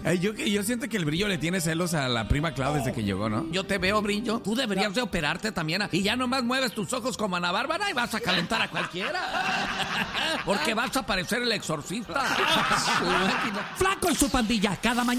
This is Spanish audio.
Ay, yo siento que el Brillo le tiene celos a la prima Clau desde que llegó, ¿no? Yo te veo, Brillo. Tú deberías de operarte también. Y ya nomás mueves tus ojos como Ana Bárbara y vas a calentar a cualquiera. Porque vas a parecer el exorcista. Flaco y su pandilla, cada mañana